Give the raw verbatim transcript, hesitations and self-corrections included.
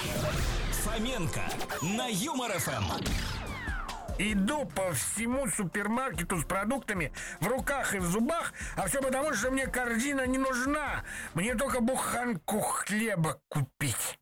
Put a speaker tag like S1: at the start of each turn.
S1: Фоменко на Юмор эф эм.
S2: Иду по всему супермаркету с продуктами в руках и в зубах, а все потому, что мне корзина не нужна. Мне только буханку хлеба купить.